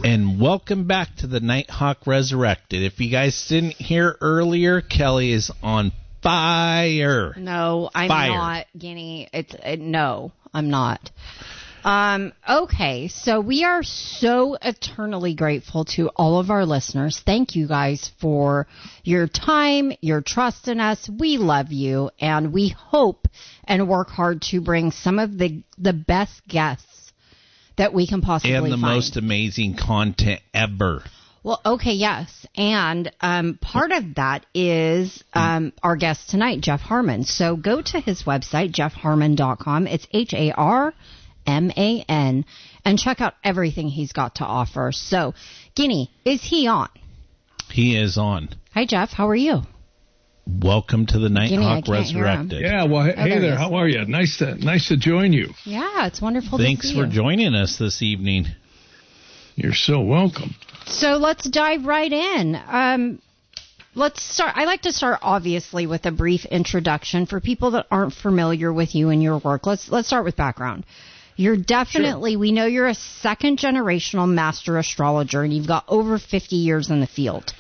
And welcome back to the Nighthawk Resurrected. If you guys didn't hear earlier, Kelly is on fire. No, I'm not, Guinea. No, I'm not. Okay, so we are so eternally grateful to all of our listeners. Thank you guys for your time, your trust in us. We love you, and we hope and work hard to bring some of the best guests that we can possibly find. And the most amazing content ever. Well, okay, yes. And part of that is our guest tonight, Jeff Harmon. So go to his website, jeffharmon.com. It's HARMAN, and check out everything he's got to offer. So, Guinea, is he on? He is on. Hi, Jeff. How are you? Welcome to the Nighthawk Resurrected. Yeah, well, hey there. How are you? Nice to join you. Yeah, it's wonderful to see you. Thanks for joining us this evening. You're so welcome. So let's dive right in. Let's start. I like to start, obviously, with a brief introduction for people that aren't familiar with you and your work. Let's start with background. You're definitely, we know you're a second generational master astrologer, and you've got over 50 years in the field.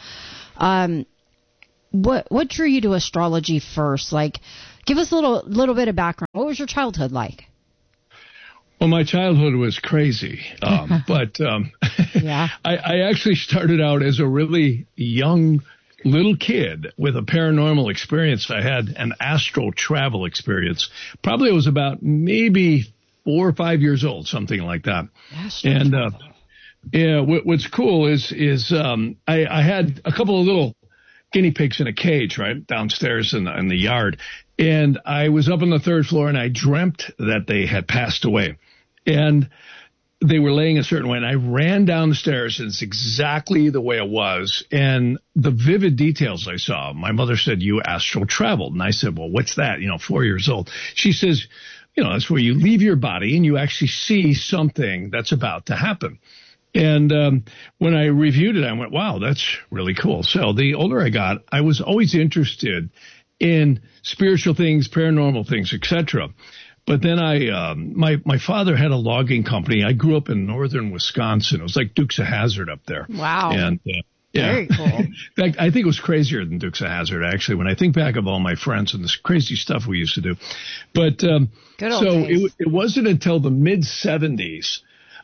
What drew you to astrology first? Like, give us a little bit of background. What was your childhood like? Well, my childhood was crazy, but yeah. I actually started out as a really young little kid with a paranormal experience. I had an astral travel experience. Probably I was about maybe 4 or 5 years old, something like that. And yeah, what's cool is I had a couple of little guinea pigs in a cage right downstairs in the yard, and I was up on the 3rd floor, and I dreamt that they had passed away. And they were laying a certain way, and I ran down the stairs, and it's exactly the way it was. And the vivid details I saw, my mother said, "You astral traveled." And I said, "Well, what's that?" 4 years old. She says, that's where you leave your body and you actually see something that's about to happen. And when I reviewed it, I went, wow, that's really cool. So the older I got, I was always interested in spiritual things, paranormal things, etc. But then my father had a logging company. I grew up in northern Wisconsin. It was like Dukes of Hazzard up there. Wow. And yeah. Very cool. In fact, I think it was crazier than Dukes of Hazzard, actually, when I think back of all my friends and this crazy stuff we used to do. But so it wasn't until the mid-'70s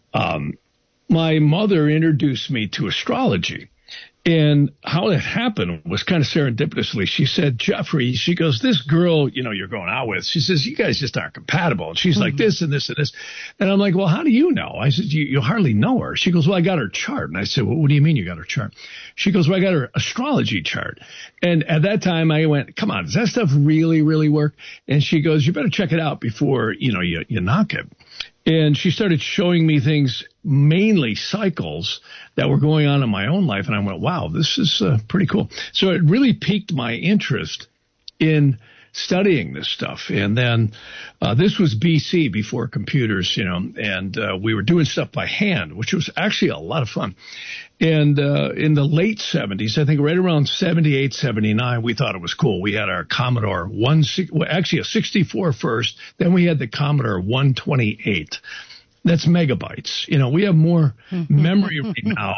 my mother introduced me to astrology. And how it happened was kind of serendipitously. She said, Jeffrey, she goes, this girl, you're going out with, she says, you guys just aren't compatible. And she's like this and this and this. And I'm like, well, how do you know? I said, you hardly know her. She goes, well, I got her chart. And I said, well, what do you mean you got her chart? She goes, well, I got her astrology chart. And at that time I went, come on, does that stuff really, really work? And she goes, you better check it out before, you knock it. And she started showing me things, mainly cycles that were going on in my own life. And I went, wow, this is pretty cool. So it really piqued my interest in studying this stuff. And then this was BC, before computers, and we were doing stuff by hand, which was actually a lot of fun. And in the late 70s, I think right around 78, 79, we thought it was cool. We had our Commodore actually a 64 first. Then we had the Commodore 128. That's megabytes. We have more memory right now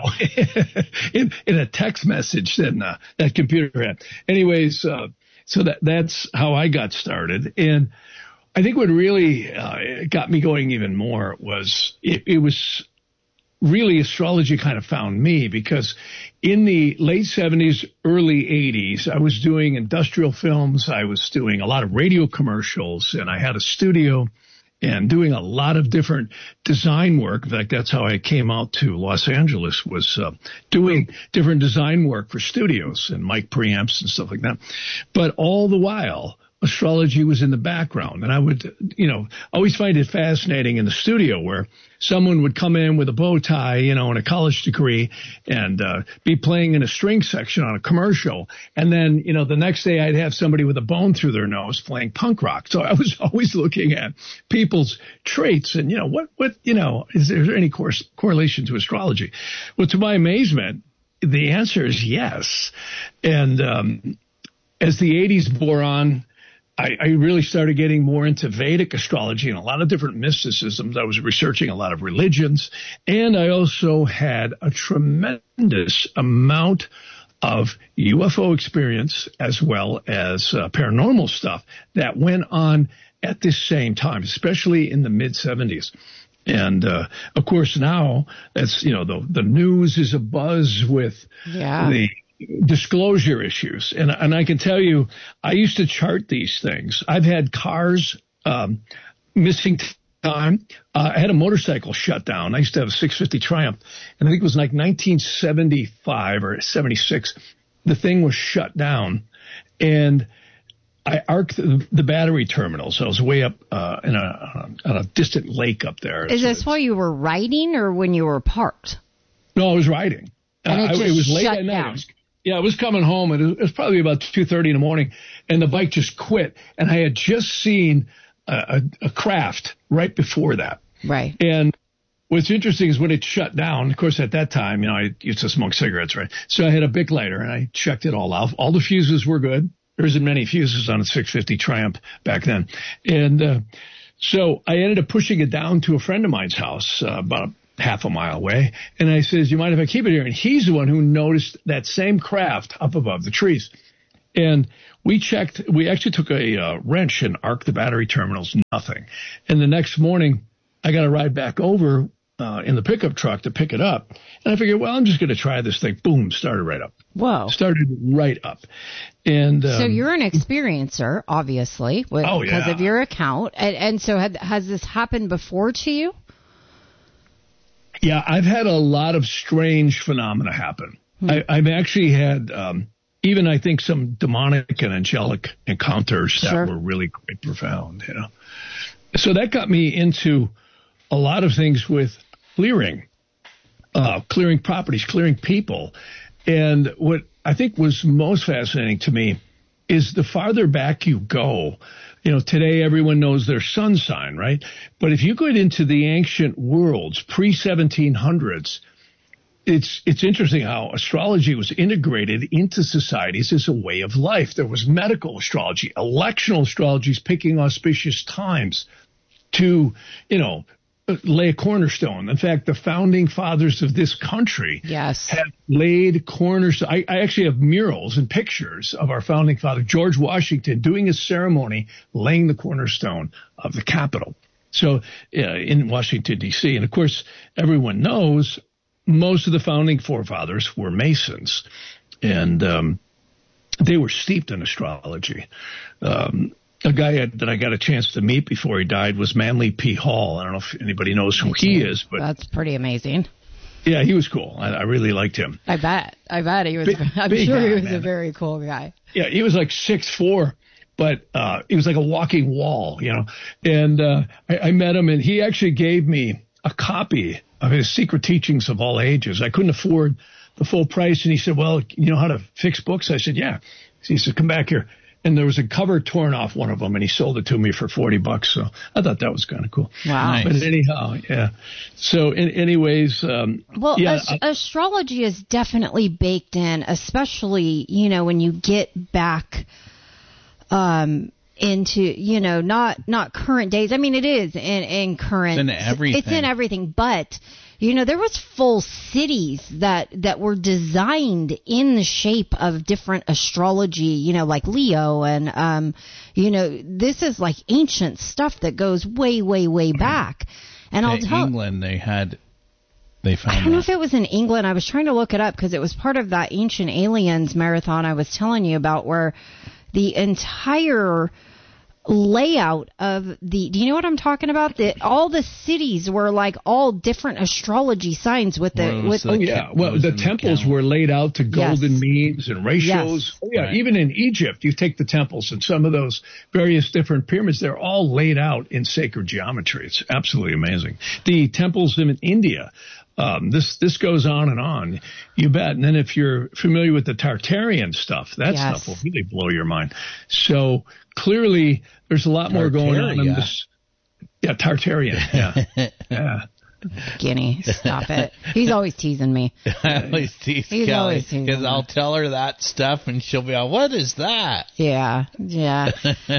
in a text message than that computer had. Anyways, so that's how I got started. And I think what really got me going even more was it was really astrology kind of found me, because in the late 70s, early 80s, I was doing industrial films. I was doing a lot of radio commercials, and I had a studio and doing a lot of different design work. In fact, that's how I came out to Los Angeles, was doing different design work for studios and mic preamps and stuff like that. But all the while, astrology was in the background. And I would, always find it fascinating in the studio where someone would come in with a bow tie, and a college degree, and be playing in a string section on a commercial. And then, the next day I'd have somebody with a bone through their nose playing punk rock. So I was always looking at people's traits and, is there any correlation to astrology? Well, to my amazement, the answer is yes. And as the 80s bore on, I really started getting more into Vedic astrology and a lot of different mysticisms. I was researching a lot of religions, and I also had a tremendous amount of UFO experience as well as paranormal stuff that went on at this same time, especially in the mid-'70s. And, of course, now that's, the news is abuzz with the disclosure issues. And I can tell you, I used to chart these things. I've had cars missing time. I had a motorcycle shut down. I used to have a 650 Triumph, and I think it was like 1975 or 76. The thing was shut down, and I arced the battery terminals. I was way up on a distant lake up there. Is this while you were riding or when you were parked? No, I was riding. And it was late shut at down. night. I was coming home, and it was probably about 2:30 in the morning, and the bike just quit. And I had just seen a craft right before that. Right. And what's interesting is when it shut down, of course, at that time, I used to smoke cigarettes, right? So I had a Bic lighter, and I checked it all out. All the fuses were good. There isn't many fuses on a 650 Triumph back then. And so I ended up pushing it down to a friend of mine's house about half a mile away. And I says, you mind if I keep it here? And he's the one who noticed that same craft up above the trees. And we actually took a wrench and arced the battery terminals, nothing. And the next morning, I got to ride back over in the pickup truck to pick it up. And I figured, well, I'm just going to try this thing. Boom, started right up. Whoa. Started right up. And so you're an experiencer, obviously, because of your account. And so has this happened before to you? Yeah, I've had a lot of strange phenomena happen. I've actually had even, I think, some demonic and angelic encounters that were really quite profound. So that got me into a lot of things with clearing properties, clearing people. And what I think was most fascinating to me is the farther back you go. Today everyone knows their sun sign, right? But if you go into the ancient worlds, pre-1700s, it's interesting how astrology was integrated into societies as a way of life. There was medical astrology, electional astrologies, picking auspicious times to, lay a cornerstone. In fact, the founding fathers of this country have laid cornerstones. I actually have murals and pictures of our founding father, George Washington, doing a ceremony, laying the cornerstone of the Capitol. So in Washington, D.C. And, of course, everyone knows most of the founding forefathers were Masons, and they were steeped in astrology. A guy that I got a chance to meet before he died was Manly P. Hall. I don't know if anybody knows who he is, but that's pretty amazing. Yeah, he was cool. I really liked him. I bet he was. I'm sure he was a very cool guy. Yeah, he was like 6'4", but he was like a walking wall, And I met him, and he actually gave me a copy of his Secret Teachings of All Ages. I couldn't afford the full price, and he said, "Well, you know how to fix books?" I said, "Yeah." He said, "Come back here." And there was a cover torn off one of them, and he sold it to me for $40. So I thought that was kind of cool. Wow. Nice. But anyhow, yeah. So anyways. Astrology is definitely baked in, especially, when you get back into, not current days. I mean, it is in current. It's in everything. It's in everything, but there was full cities that were designed in the shape of different astrology, like Leo, and this is like ancient stuff that goes way, way, way back. And in England, they found. I don't know if it was in England. I was trying to look it up because it was part of that Ancient Aliens marathon I was telling you about, where the entire layout of do you know what I'm talking about? All the cities were like all different astrology signs with the temples were laid out to golden means and ratios. Yes. Right. Even in Egypt, you take the temples and some of those various different pyramids, they're all laid out in sacred geometry. It's absolutely amazing. The temples in India, this goes on and on. You bet. And then if you're familiar with the Tartarian stuff, that stuff will really blow your mind. So clearly there's a lot more going on in this. Yeah, Tartarian. Yeah. Yeah. Guinea, stop it. He's always teasing me. I always tease Kelly because I'll tell her that stuff and she'll be like, "What is that?" Yeah.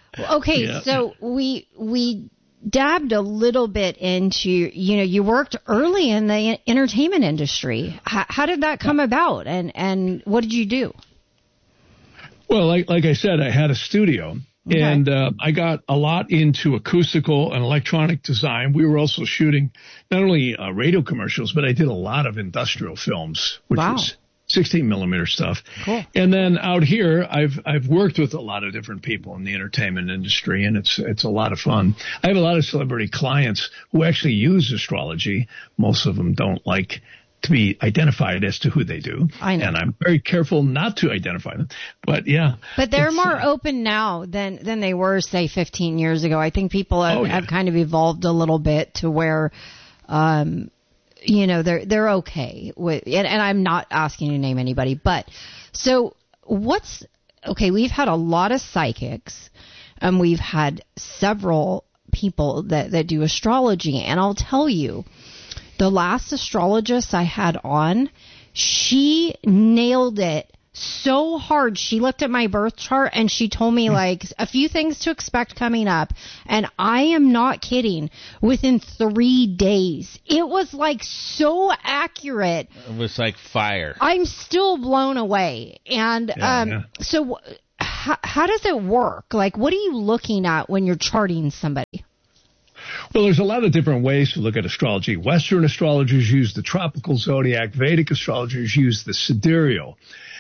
Okay, yeah. So we dabbed a little bit into, you worked early in the entertainment industry. How did that come about, and what did you do? Well, like I said, I had a studio. Okay. And I got a lot into acoustical and electronic design. We were also shooting not only radio commercials, but I did a lot of industrial films, which was 16 millimeter stuff. Cool. And then out here, I've worked with a lot of different people in the entertainment industry, and it's a lot of fun. I have a lot of celebrity clients who actually use astrology. Most of them don't like to be identified as to who they do. I know. And I'm very careful not to identify them. But yeah. But they're more open now than they were, say, 15 years ago. I think people have kind of evolved a little bit to where, they're okay with, and I'm not asking you to name anybody, but so we've had a lot of psychics, and we've had several people that do astrology, and I'll tell you, the last astrologist I had on, she nailed it so hard. She looked at my birth chart and she told me like a few things to expect coming up. And I am not kidding. Within 3 days, it was like so accurate. It was like fire. I'm still blown away. And so how does it work? Like, what are you looking at when you're charting somebody? Well, there's a lot of different ways to look at astrology. Western astrologers use the tropical zodiac. Vedic astrologers use the sidereal.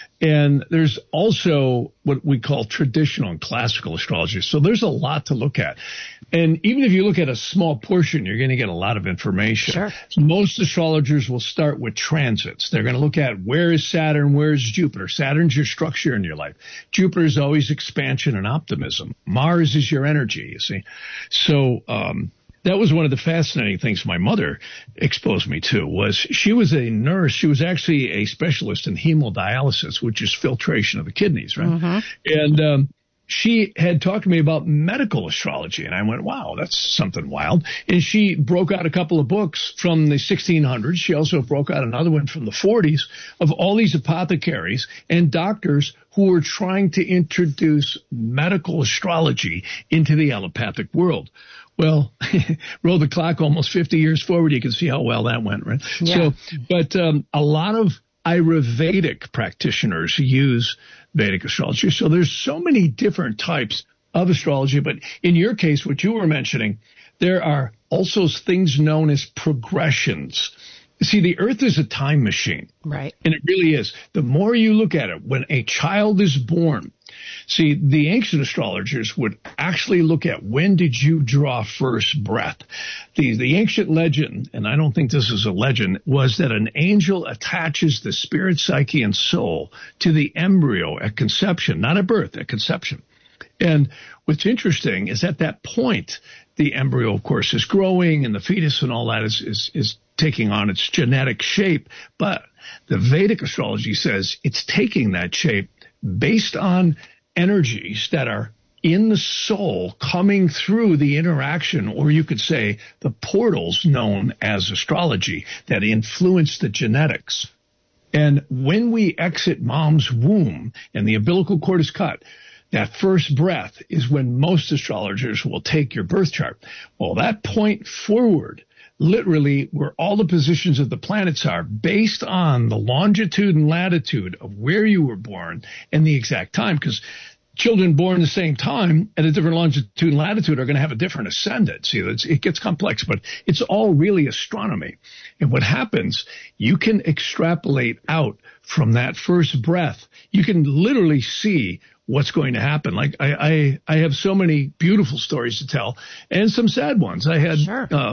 And there's also what we call traditional and classical astrology. So there's a lot to look at. And even if you look at a small portion, you're going to get a lot of information. Sure. Most astrologers will start with transits. They're going to look at where is Saturn, where is Jupiter. Saturn's your structure in your life. Jupiter is always expansion and optimism. Mars is your energy, you see. So, that was one of the fascinating things my mother exposed me to. Was she was a nurse. She was actually a specialist in hemodialysis, which is filtration of the kidneys, right? Mm-hmm. And she had talked to me about medical astrology, and I went, wow, that's something wild. And she broke out a couple of books from the 1600s. She also broke out another one from the 40s of all these apothecaries and doctors who were trying to introduce medical astrology into the allopathic world. Well, roll the clock almost 50 years forward, you can see how well that went, right? Yeah. So, but a lot of Ayurvedic practitioners use Vedic astrology. So there's so many different types of astrology. But in your case, what you were mentioning, there are also things known as progressions. See, the Earth is a time machine. Right. And it really is. The more you look at it, when a child is born, see, the ancient astrologers would actually look at when did you draw first breath. The ancient legend, and I don't think this is a legend, was that an angel attaches the spirit, psyche, and soul to the embryo at conception, not at birth, at conception. And what's interesting is at that point, the embryo, of course, is growing, and the fetus and all that is taking on its genetic shape. But the Vedic astrology says it's taking that shape based on energies that are in the soul coming through the interaction, or you could say the portals known as astrology that influence the genetics. And when we exit mom's womb and the umbilical cord is cut, that first breath is when most astrologers will take your birth chart. Well, that point forward, literally where all the positions of the planets are based on the longitude and latitude of where you were born and the exact time, because children born the same time at a different longitude and latitude are going to have a different ascendant. See, it gets complex, but it's all really astronomy. And what happens, you can extrapolate out from that first breath. You can literally see what's going to happen. Like I have so many beautiful stories to tell and some sad ones. I had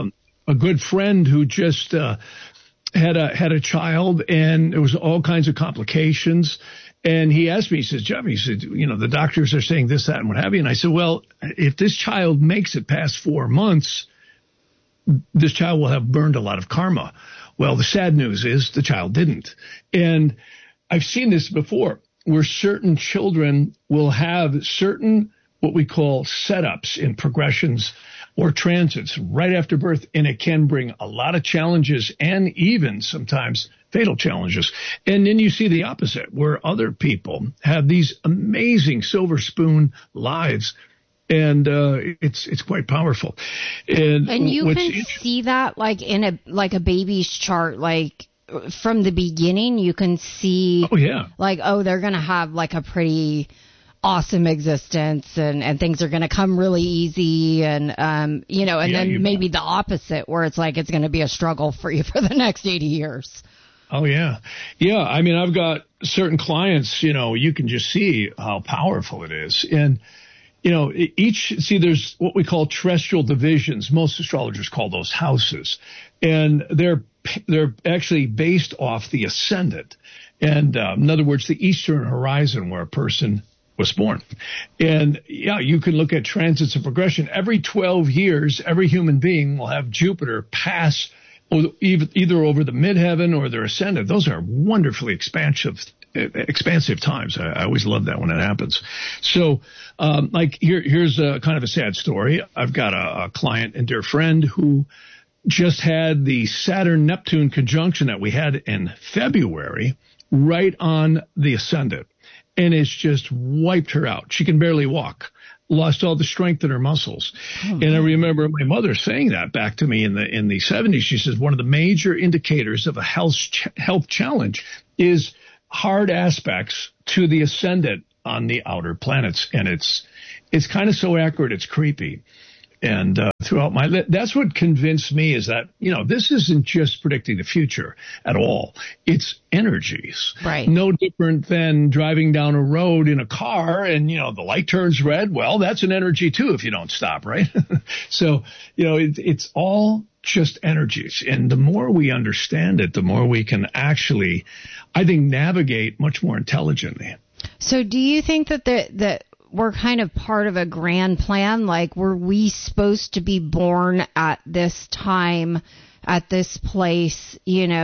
a good friend who just had a child, and there was all kinds of complications. And he asked me, he says, Jeff, he said, the doctors are saying this, that, and what have you. And I said, well, if this child makes it past 4 months, this child will have burned a lot of karma. Well, the sad news is the child didn't. And I've seen this before, where certain children will have certain what we call setups in progressions or transits right after birth, and it can bring a lot of challenges and even sometimes fatal challenges. And then you see the opposite, where other people have these amazing silver spoon lives, And it's quite powerful. And you can see that like in a baby's chart, like from the beginning, you can see. Oh yeah. Like, they're gonna have like a pretty awesome existence, and things are gonna come really easy, and then maybe the opposite, where it's like it's gonna be a struggle for you for the next 80 years. Oh yeah. Yeah. I mean, I've got certain clients, you can just see how powerful it is. And there's what we call terrestrial divisions. Most astrologers call those houses, and they're actually based off the ascendant. And in other words, the eastern horizon where a person was born. And you can look at transits of progression. Every 12 years, every human being will have Jupiter pass either over the midheaven or their ascendant. Those are wonderfully expansive times. I always love that when it happens. So, here's a kind of a sad story. I've got a client and dear friend who just had the Saturn-Neptune conjunction that we had in February right on the ascendant, and it's just wiped her out. She can barely walk. Lost all the strength in her muscles. And I remember my mother saying that back to me in the 70s. She says one of the major indicators of a health challenge is hard aspects to the ascendant on the outer planets. And it's kind of so accurate, it's creepy. And that's what convinced me is that, this isn't just predicting the future at all. It's energies. Right. No different than driving down a road in a car and, the light turns red. Well, that's an energy too if you don't stop, right? So, it's all just energies. And the more we understand it, the more we can actually, I think, navigate much more intelligently. So do you think that we're kind of part of a grand plan? Like, were we supposed to be born at this time, at this place,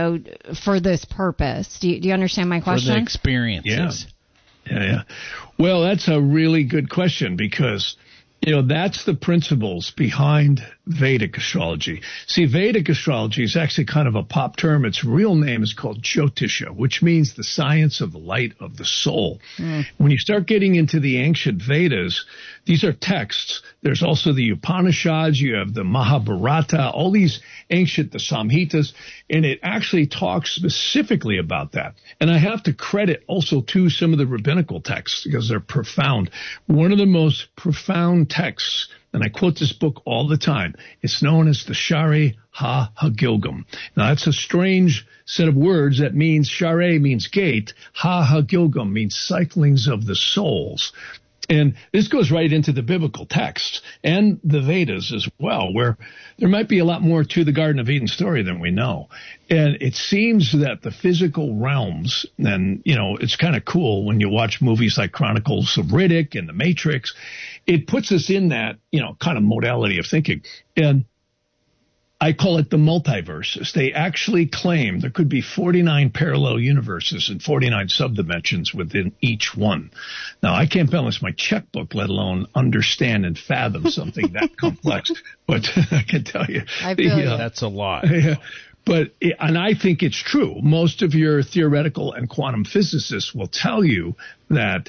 for this purpose? Do you understand my question? For the experiences. Yeah. Well, that's a really good question because, that's the principles behind Vedic astrology. See, Vedic astrology is actually kind of a pop term. Its real name is called Jyotisha, which means the science of the light of the soul. When you start getting into the ancient Vedas, these are texts. There's also the Upanishads. You have the Mahabharata, all these ancient, the Samhitas, and it actually talks specifically about that. And I have to credit also to some of the rabbinical texts because they're profound. One of the most profound texts, and I quote this book all the time, it's known as the Shari HaGilgam. Now, that's a strange set of words. That means Shari means gate, HaGilgam means cyclings of the souls. And this goes right into the biblical texts and the Vedas as well, where there might be a lot more to the Garden of Eden story than we know. And it seems that the physical realms, and, it's kind of cool when you watch movies like Chronicles of Riddick and The Matrix, it puts us in that, kind of modality of thinking. And I call it the multiverses. They actually claim there could be 49 parallel universes and 49 subdimensions within each one. Now, I can't balance my checkbook, let alone understand and fathom something that complex. But I can tell you. That's a lot. And I think it's true. Most of your theoretical and quantum physicists will tell you that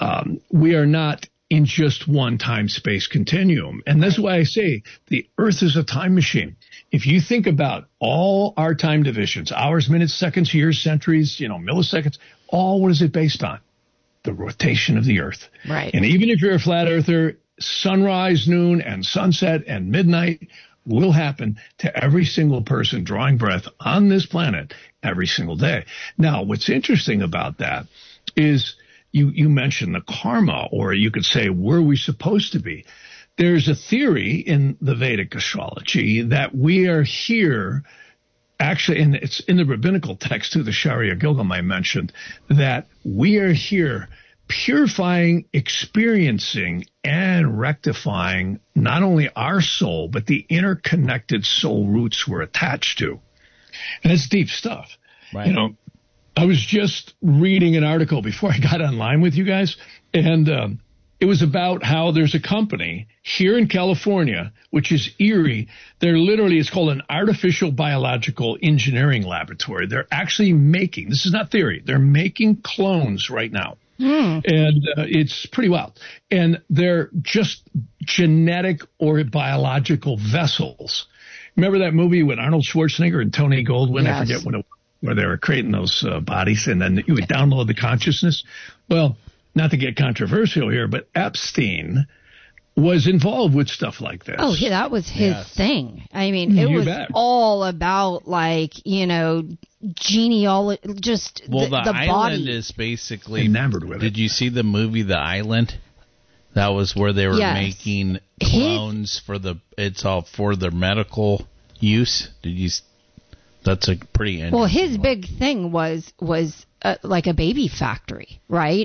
we are not in just one time-space continuum. And that's why I say the Earth is a time machine. If you think about all our time divisions, hours, minutes, seconds, years, centuries, milliseconds, all what is it based on? The rotation of the Earth. Right. And even if you're a flat earther, sunrise, noon, and sunset and midnight will happen to every single person drawing breath on this planet every single day. Now, what's interesting about that is you mentioned the karma, or you could say, were we supposed to be? There's a theory in the Vedic astrology that we are here, actually, and it's in the rabbinical text too, the Shari HaGilgam I mentioned, that we are here purifying, experiencing, and rectifying not only our soul, but the interconnected soul roots we're attached to. And it's deep stuff. Right. I was just reading an article before I got online with you guys, and it was about how there's a company here in California, which is Erie. It's called an artificial biological engineering laboratory. They're actually making, this is not theory, they're making clones right now And it's pretty wild. And they're just genetic or biological vessels. Remember that movie with Arnold Schwarzenegger and Tony Goldwyn? Yes. I forget when it was, where they were creating those bodies, and then you would download the consciousness. Well, not to get controversial here, but Epstein was involved with stuff like this. Oh, yeah, that was his thing. I mean, it was all about, like, genealogy, just the island body is basically enamored with it. Did you see the movie The Island? That was where they were making clones it's all for their medical use. That's a pretty interesting Well, his one. big thing was like a baby factory, right?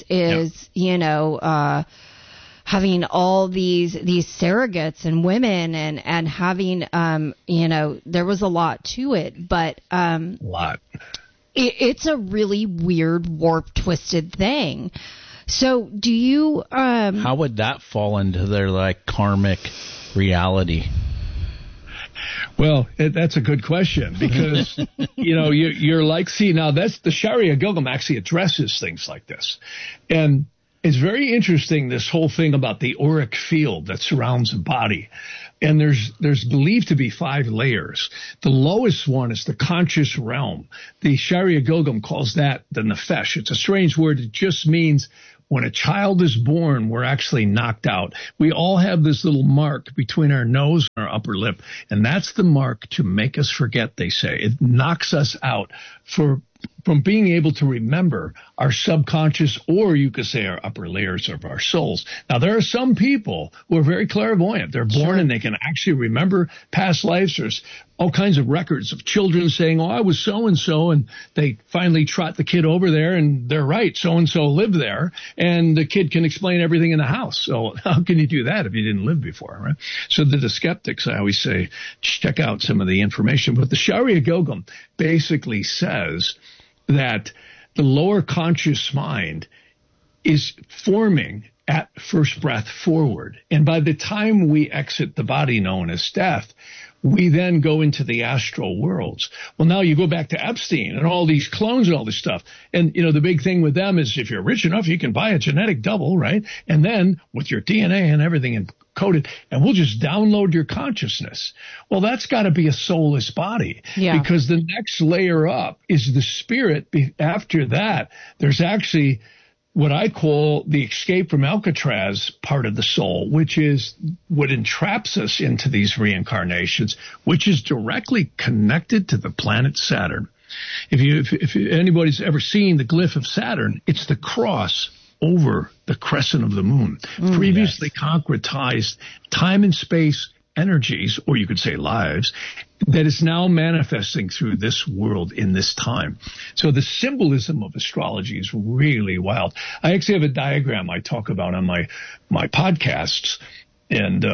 Having all these surrogates and women and having, there was a lot to it, but a lot. It's a really weird, warped, twisted thing. So do you... How would that fall into their, like, karmic reality? Well, that's a good question because, you're like, now that's the Sharia Gilgam actually addresses things like this. And it's very interesting, this whole thing about the auric field that surrounds a body. And there's believed to be 5 layers. The lowest one is the conscious realm. The Sharia Gilgam calls that the nefesh. It's a strange word. It just means when a child is born, we're actually knocked out. We all have this little mark between our nose and our upper lip, and that's the mark to make us forget, they say. It knocks us out from being able to remember our subconscious, or you could say our upper layers of our souls. Now, there are some people who are very clairvoyant. They're born and they can actually remember past lives. There's all kinds of records of children saying, I was so-and-so, and they finally trot the kid over there, and they're right, so-and-so lived there, and the kid can explain everything in the house. So how can you do that if you didn't live before, right? So to the skeptics, I always say, check out some of the information. But the Sharia Gilgam basically says that the lower conscious mind is forming at first breath forward. And by the time we exit the body known as death, we then go into the astral worlds. Well, now you go back to Epstein and all these clones and all this stuff. And, the big thing with them is if you're rich enough, you can buy a genetic double, right? And then with your DNA and everything encoded, and we'll just download your consciousness. Well, that's got to be a soulless body because the next layer up is the spirit. After that, there's actually what I call the escape from Alcatraz part of the soul, which is what entraps us into these reincarnations, which is directly connected to the planet Saturn. If anybody's ever seen the glyph of Saturn, it's the cross over the crescent of the moon. Previously concretized time and space energies, or you could say lives, that is now manifesting through this world in this time. So the symbolism of astrology is really wild. I actually have a diagram I talk about on my podcasts, and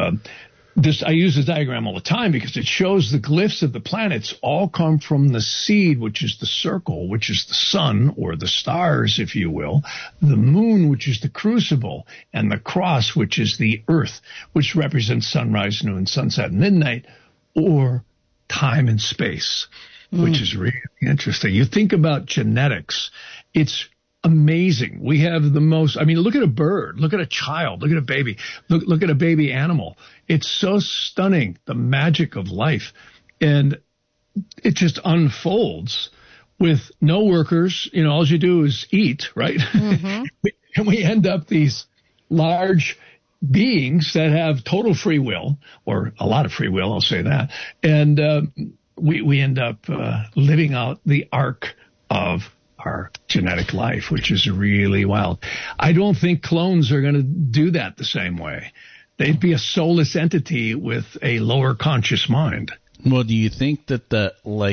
I use this diagram all the time because it shows the glyphs of the planets all come from the seed, which is the circle, which is the sun or the stars, if you will, the moon, which is the crucible, and the cross, which is the earth, which represents sunrise, noon, sunset, midnight, or time and space, which is really interesting. You think about genetics, it's amazing. We have the most, look at a bird, look at a child, look at a baby, look at a baby animal. It's so stunning, the magic of life. And it just unfolds with no workers. All you do is eat, right? Mm-hmm. And we end up these large beings that have total free will, or a lot of free will, I'll say that. And we end up living out the arc of our genetic life, which is really wild. I don't think clones are going to do that the same way. They'd be a soulless entity with a lower conscious mind. Well, do you think that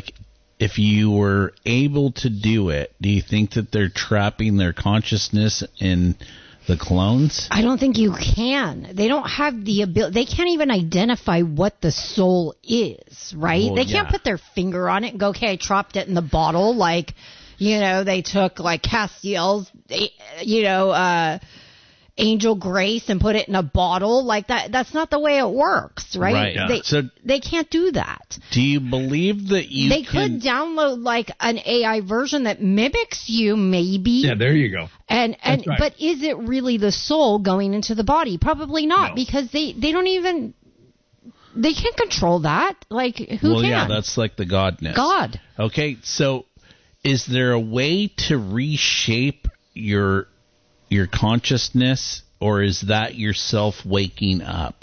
if you were able to do it, do you think that they're trapping their consciousness in the clones? I don't think you can. They don't have the ability. They can't even identify what the soul is, right? Well, they can't put their finger on it and go, okay, I dropped it in the bottle, like... they took like Castiel's, angel grace and put it in a bottle like that. That's not the way it works, right? Right. Yeah. They can't do that. Do you believe that they could download like an AI version that mimics you, maybe? Yeah, there you go. And right. But is it really the soul going into the body? Probably not, because they don't even. They can't control that. Like, who can? Well, yeah, that's like the godness. God. Okay, so is there a way to reshape your consciousness, or is that yourself waking up?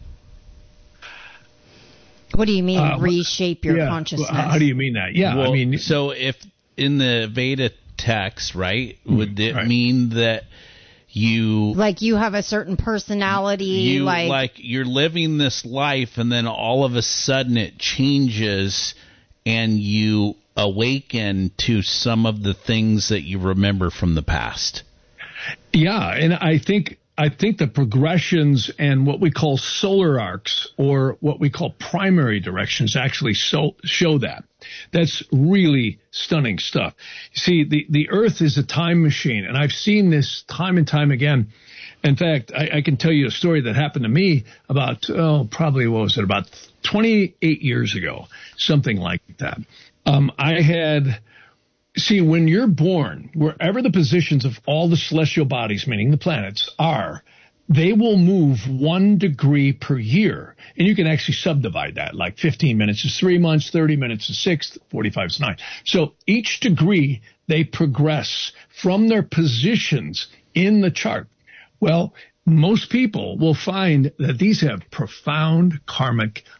What do you mean, reshape your consciousness? How do you mean that? Yeah, well, I mean, so if in the Veda text, right, would it mean that you have a certain personality, like you're living this life and then all of a sudden it changes and you awaken to some of the things that you remember from the past? Yeah, and I think the progressions and what we call solar arcs, or what we call primary directions, actually show that. That's really stunning stuff. You see, the Earth is a time machine, and I've seen this time and time again. In fact, I can tell you a story that happened to me about, about 28 years ago, something like that. When you're born, wherever the positions of all the celestial bodies, meaning the planets, are, they will move 1 degree per year. And you can actually subdivide that, like 15 minutes is 3 months, 30 minutes is 6, 45 is 9. So each degree, they progress from their positions in the chart. Well, most people will find that these have profound karmic